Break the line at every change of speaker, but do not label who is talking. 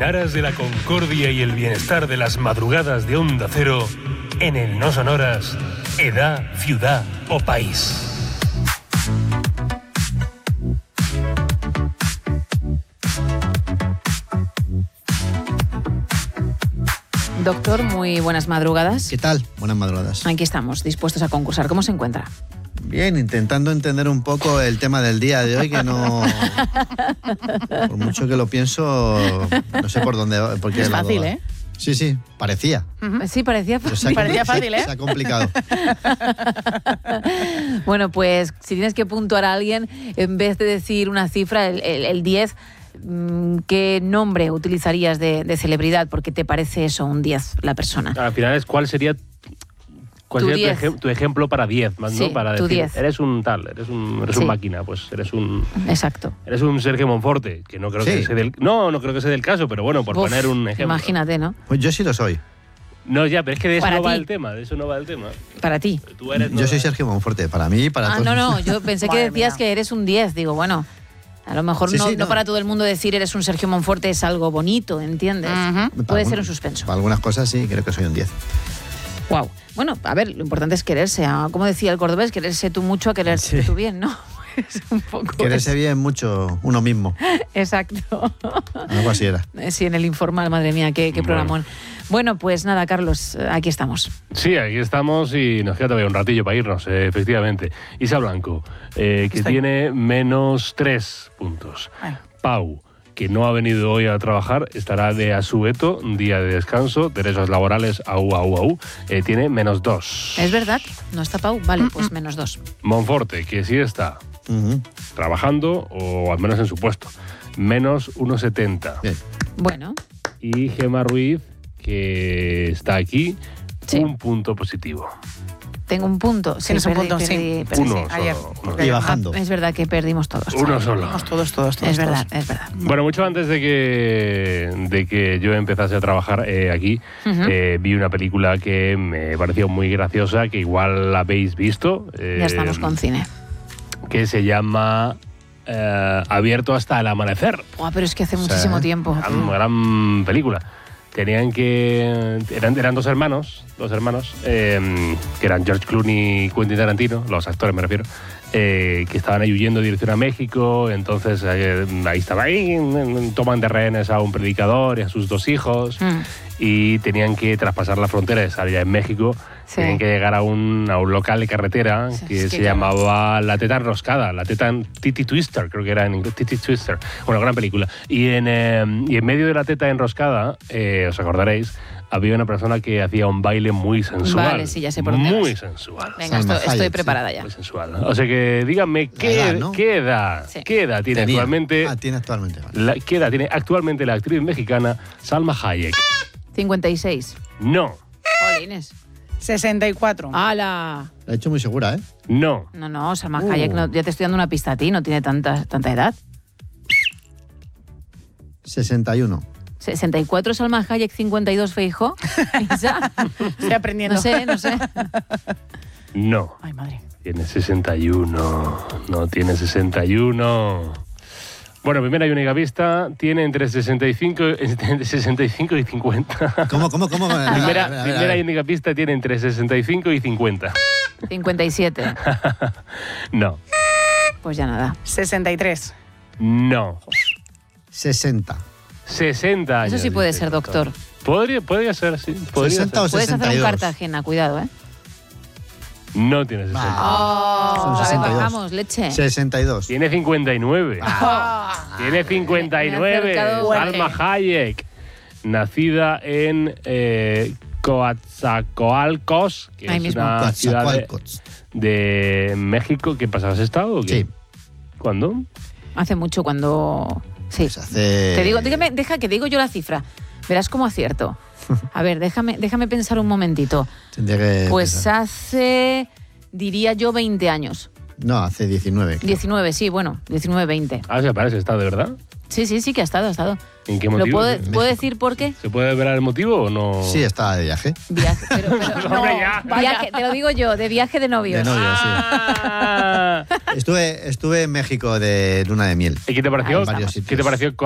En aras de la concordia y el bienestar de las madrugadas de Onda Cero, en el No Sonoras, edad, ciudad o país.
Doctor, muy buenas madrugadas.
¿Qué tal? Buenas madrugadas.
Aquí estamos, dispuestos a concursar. ¿Cómo se encuentra?
Bien, intentando entender un poco el tema del día de hoy, que no... Por mucho que lo pienso, no sé por dónde...
Es fácil, ¿eh?
Sí, parecía.
Sí, parecía fácil.
Parecía fácil, ¿eh?
Se ha complicado.
Bueno, pues si tienes que puntuar a alguien, en vez de decir una cifra, el 10... ¿qué nombre utilizarías de celebridad? Porque te parece eso, un 10, la persona.
Al final es cuál sería tu ejemplo para 10, más,
sí,
¿no? Para
tu
decir,
10.
Eres un tal, eres un máquina, pues eres un...
Exacto.
Eres un Sergio Monforte, que no creo que sea del... No creo que sea del caso, pero bueno, por poner un ejemplo.
Imagínate, ¿no?
Pues yo sí lo soy.
No, ya, pero es que de eso
Para
no va
ti.
el tema,
Para ti.
Tú eres,
Yo soy Sergio Monforte, para mí y para todos.
No, yo pensé que
Madre
decías
mía.
que eres un 10. Digo, bueno, a lo mejor
Sí,
no,
sí,
no
no.
para todo el mundo decir eres un Sergio Monforte es algo bonito, ¿entiendes? Puede ser un suspenso.
Para algunas cosas sí, creo que soy un 10.
Wow. Bueno, a ver, lo importante es quererse. Como decía el cordobés, quererse tú mucho a quererse tú bien, ¿no? Es un poco
Quererse
eso.
bien mucho uno mismo.
Exacto.
Algo así era.
Sí, en el informal, madre mía, qué
Bueno.
programón. Bueno, pues nada, Carlos, aquí estamos.
Sí, aquí estamos y nos queda todavía un ratillo para irnos, efectivamente. Isa Blanco, que tiene -3 puntos.
Ay.
Pau, que no ha venido hoy a trabajar, estará de asueto, día de descanso, derechos laborales, au, tiene -2.
¿Es verdad? ¿No está Pau? Vale, pues -2.
Monforte, que sí está
Ujú.
trabajando, o al menos en su puesto, -1,70.
Bien.
Bueno,
Y Gemma Ruiz, que está aquí,
Sí.
un punto positivo.
tengo un punto.
Tienes un punto, sí.
perdí.
Uno
ayer.
solo.
Y bajando.
Es verdad que perdimos todos.
Uno solo.
Vamos todos.
Es verdad, es verdad.
Bueno, mucho antes de que yo empezase a trabajar aquí, vi una película que me pareció muy graciosa, que igual la habéis visto.
Ya estamos con cine.
Que se llama Abierto hasta el amanecer.
Buah, pero es que hace muchísimo tiempo.
Gran película. Eran dos hermanos, que eran George Clooney y Quentin Tarantino, los actores me refiero, que estaban ahí huyendo en dirección a México. Entonces toman de rehenes a un predicador y a sus 2 hijos, y tenían que traspasar la frontera de estar ya en México.
Sí.
Tenían que llegar a un local de carretera que se llamaba La Teta Enroscada, La Teta Titty Twister, creo que era en inglés, Titty Twister. Bueno, gran película. Y en medio de La Teta Enroscada, os acordaréis, había una persona que hacía un baile muy sensual.
Vale, sí, ya sé por dónde
Muy
vas.
sensual.
Venga,
Salma
estoy
Hayek,
preparada ya.
Muy sensual. O sea que díganme,
edad, ¿no?
¿qué edad
Sí.
tiene
Tenía.
actualmente?
Tiene actualmente. Vale.
¿Qué edad tiene actualmente la actriz mexicana Salma Hayek?
56.
No,
Jolines.
64.
¡Hala!
La he hecho muy segura, ¿eh?
no.
No, Salma Hayek, no, ya te estoy dando una pista a ti, no tiene tanta edad.
61.
64 Salma Hayek, 52 Feijóo. Isa,
Estoy aprendiendo.
no sé.
No.
Ay, madre.
Tiene 61. No tiene 61. Bueno, primera y única pista, tiene entre 65 y 50.
¿Cómo?
Primera y única pista, tiene entre 65 y 50.
57.
No.
Pues ya nada.
63.
No.
60.
60 años.
Eso sí puede
dice
ser,
el
doctor.
Podría ser, sí. Podría
60
ser.
o
Puedes hacer un
62.
Cartagena, cuidado, ¿eh?
No tiene 60.
Son
A ver,
62.
bajamos, leche.
62.
Tiene 59. Tiene
Me he
59.
acercado.
Salma Hayek. Nacida en Coatzacoalcos, que
Ahí
es
mismo.
una ciudad
Coatzacoalcos.
de México. ¿Qué pasa? ¿Has estado o qué?
Sí.
¿Cuándo?
Hace mucho cuando... Sí.
Pues hace...
Te digo, deja que digo yo la cifra. Verás cómo acierto. A ver, déjame pensar un momentito.
Tendría que
Pues
pensar.
hace, diría yo, 20 años.
No, hace 19.
19, sí, bueno, 19, 20.
Ah, se parece, está de verdad.
Sí que ha estado.
¿En qué
¿Lo
motivo?
puedo decir por qué?
¿Se puede ver el motivo o no?
Sí, estaba de viaje.
Viaje, pero
Hombre, ya.
viaje, te lo digo yo, de viaje de novios.
De novio, sí.
Ah.
Estuve en México de luna de miel.
¿Y qué te pareció?
En varios
¿Qué te
sitios.
pareció